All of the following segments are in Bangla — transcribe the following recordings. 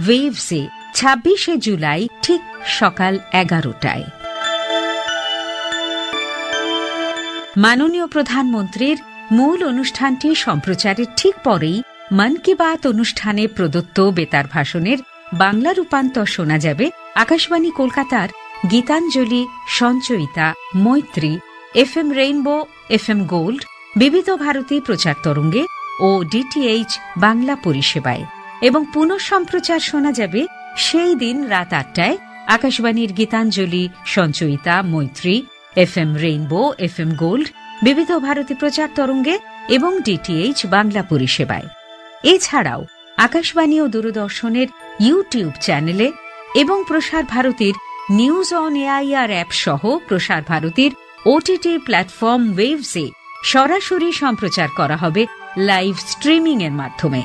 ওয়েভসে 26শে জুলাই ঠিক সকাল 11টায়। মাননীয় প্রধানমন্ত্রীর মূল অনুষ্ঠানটি সম্প্রচারের ঠিক পরেই মন কি বাত অনুষ্ঠানে প্রদত্ত বেতার ভাষণের বাংলা রূপান্তর শোনা যাবে আকাশবাণী কলকাতার গীতাঞ্জলি, সঞ্চয়িতা, মৈত্রী, FM রেইনবো, FM গোল্ড, বিবিধ ভারতী প্রচার তরঙ্গে ও DTH বাংলা পরিষেবায়, এবং পুনঃ সম্প্রচার শোনা যাবে সেই দিন রাত 8টায় আকাশবাণীর গীতাঞ্জলি, সঞ্চয়িতা, মৈত্রী, FM রেইনবো, FM গোল্ড, বিবিধ ভারতী প্রচার তরঙ্গে এবং DTH বাংলা পরিষেবায়। এছাড়াও আকাশবাণী ও দূরদর্শনের ইউটিউব চ্যানেলে এবং প্রসার ভারতীর নিউজ অন এআইআর অ্যাপ সহ প্রসার ভারতীর OTT প্ল্যাটফর্ম ওয়েভসে সরাসরি সম্প্রচার করা হবে লাইভ স্ট্রিমিং এর মাধ্যমে।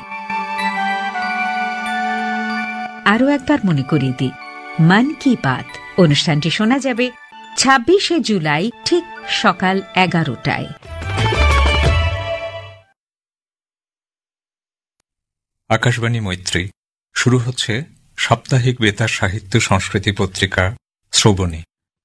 আরও একবার মনে করিয়ে দিই, মন কি বাত অনুষ্ঠানটি শোনা যাবে 26শে জুলাই ঠিক সকাল 11টায়। আকাশবাণী মৈত্রী শুরু হচ্ছে সাপ্তাহিক বেতার সাহিত্য সংস্কৃতি পত্রিকা শ্রবণী।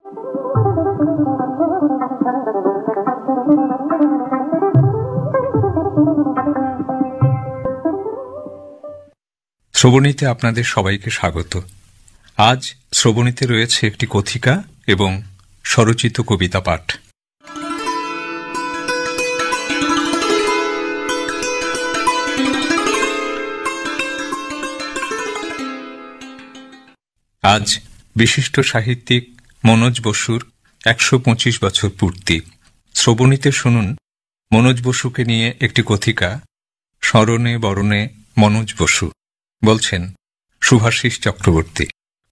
শ্রবণীতে আপনাদের সবাইকে স্বাগত। আজ শ্রবণীতে রয়েছে একটি কথিকা এবং স্বরচিত কবিতা পাঠ। আজ বিশিষ্ট সাহিত্যিক মনোজ বসুর 125 বছর পূর্তি। শ্রবণীতে শুনুন মনোজ বসুকে নিয়ে একটি কথিকা, স্মরণে বরণে মনোজ বসু। বলছেন শুভাশিস চক্রবর্তী।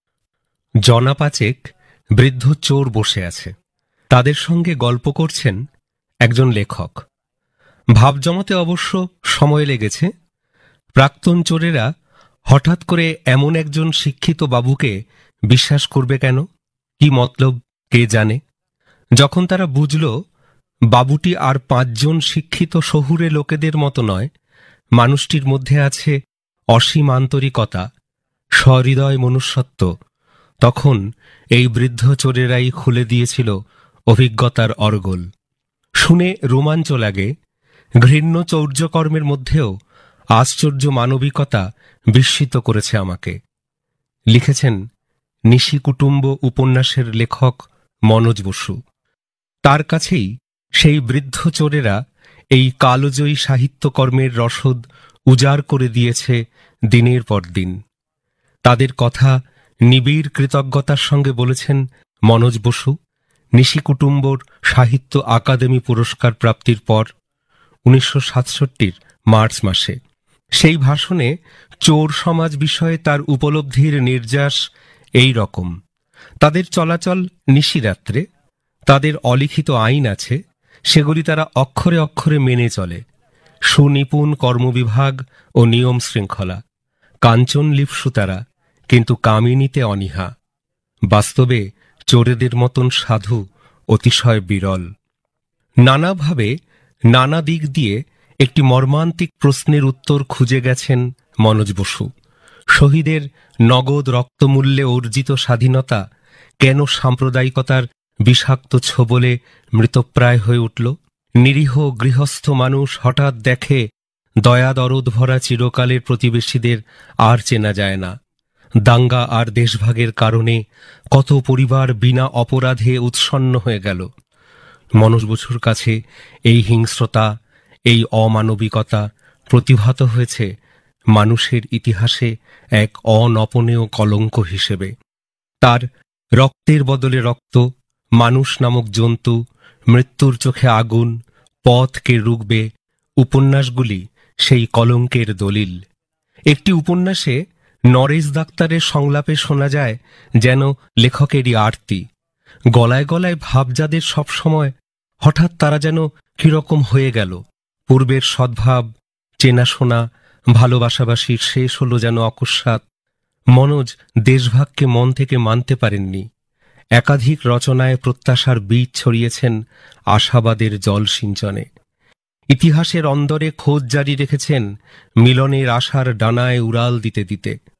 জনা পাচেক বৃদ্ধ চোর বসে আছে, তাদের সঙ্গে গল্প করছেন একজন লেখক। ভাব জমাতে অবশ্য সময় লেগেছে। প্রাক্তন চোরেরা হঠাৎ করে এমন একজন শিক্ষিত বাবুকে বিশ্বাস করবে কেন? কি মতলব কে জানে। যখন তারা বুঝল বাবুটি আর 5 জন শিক্ষিত শহুরে লোকেদের মতো নয়, মানুষটির মধ্যে আছে অসীম আন্তরিকতা, সহৃদয় মনুষ্যত্ব, তখন এই বৃদ্ধ চোরেরাই খুলে দিয়েছিল অভিজ্ঞতার অর্গল। শুনে রোমাঞ্চ লাগে। ঘৃণ্য চৌর্যকর্মের মধ্যেও আশ্চর্য মানবিকতা বিস্মিত করেছে আমাকে। লিখেছেন নিশি কুটুম্ব উপন্যাসের লেখক মনোজ বসু। তার কাছেই সেই বৃদ্ধ চোরেরা এই কালজয়ী সাহিত্যকর্মের রসদ উজাড় করে দিয়েছে দিনের পর দিন। তাদের কথা নিবিড় কৃতজ্ঞতার সঙ্গে বলেছেন মনোজ বসু নিশি কুটুম্বর সাহিত্য আকাদেমি পুরস্কার প্রাপ্তির পর 1967 মার্চ মাসে। সেই ভাষণে চোর সমাজ বিষয়ে তার উপলব্ধির নির্যাস এই রকম: তাদের চলাচল নিশিরাত্রে, তাদের অলিখিত আইন আছে, সেগুলি তারা অক্ষরে অক্ষরে মেনে চলে। সুনিপুণ কর্মবিভাগ ও নিয়ম শৃঙ্খলা। কাঞ্চন লিপসু তারা, কিন্তু কামিনীতে অনীহা। বাস্তবে চোরেদের মতন সাধু অতিশয় বিরল। নানাভাবে নানা দিক দিয়ে একটি মর্মান্তিক প্রশ্নের উত্তর খুঁজে গেছেন মনোজ বসু। শহীদের নগদ রক্তমূল্যে অর্জিত স্বাধীনতা কেন সাম্প্রদায়িকতার বিষাক্ত ছোবলে মৃতপ্রায় হয়ে উঠল? নিরীহ গৃহস্থ মানুষ হঠাৎ দেখে দয়া দরদ ভরা চিরকালের প্রতিবেশীদের আর চেনা যায় না। দাঙ্গা আর দেশভাগের কারণে কত পরিবার বিনা অপরাধে উৎসন্ন হয়ে গেল। মনোজ বসুর কাছে এই হিংস্রতা, এই অমানবিকতা প্রতিভাত হয়েছে মানুষের ইতিহাসে এক অনপনীয় কলঙ্ক হিসেবে। তার রক্তের বদলে রক্ত, মানুষ নামক জন্তু, মৃত্যুর চোখে আগুন, পথ কে রুখবে উপন্যাসগুলি সেই কলঙ্কের দলিল। একটি উপন্যাসে নরেশ ডাক্তারের সংলাপে শোনা যায় যেন লেখকেরই আরতি। গলায় গলায় ভাব যাদের সবসময়, হঠাৎ তারা যেন কিরকম হয়ে গেল। পূর্বের সদ্ভাব, চেনাশোনা, ভালোবাসাবাসির শেষ হল যেন অকস্মাৎ। মনোজ দেশভাগকে মন থেকে মানতে পারেননি। একাধিক রচনায় প্রত্যাশার বীজ ছড়িয়েছেন আশাবাদের জল সিঞ্চনে। ইতিহাসের অন্দরে খোঁজ জারি রেখেছেন মিলনের আশার ডানায় উড়াল দিতে দিতে।